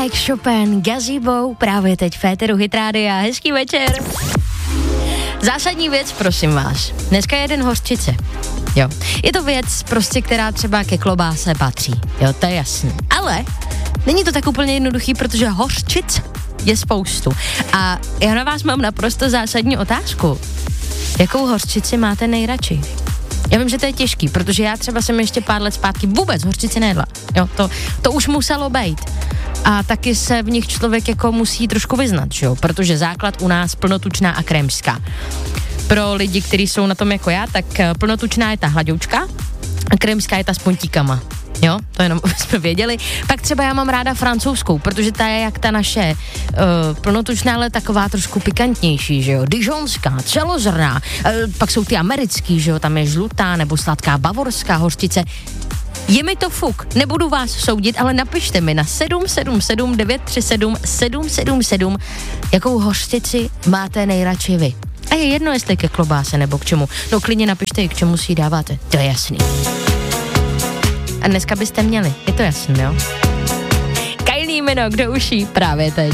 Mike Chopin, Gazebo, právě teď Féteru Hit Rádia. Hezký večer. Zásadní věc, prosím vás. Dneska je den hořčice. Jo. Je to věc prostě, která třeba ke klobáse patří. Jo, to je jasný. Ale není to tak úplně jednoduchý, protože hořčic je spoustu. A já na vás mám naprosto zásadní otázku. Jakou hořčici máte nejradši? Já vím, že to je těžký, protože já třeba jsem ještě pár let zpátky vůbec hořčici nejedla. Jo, to už muselo být. A taky se v nich člověk jako musí trošku vyznat, jo? Protože základ u nás plnotučná a krémská. Pro lidi, kteří jsou na tom jako já, tak plnotučná je ta hladoučka a krémská je ta s puntíkama. Jo, to jenom jsme věděli. Pak třeba já mám ráda francouzskou, protože ta je jak ta naše plnotučná, ale taková trošku pikantnější, že jo, dijonská, celozrná. Pak jsou ty americký, že jo, tam je žlutá nebo sladká bavorská hořčice. Je mi to fuk, nebudu vás soudit, ale napište mi na 777 937 777, jakou hořčici máte nejradši vy. A je jedno, jestli ke klobáse nebo k čemu. No klidně napište, k čemu si ji dáváte, to je jasný. A dneska byste měli, je to jasný, jo? Kylie Minogue do uší právě teď.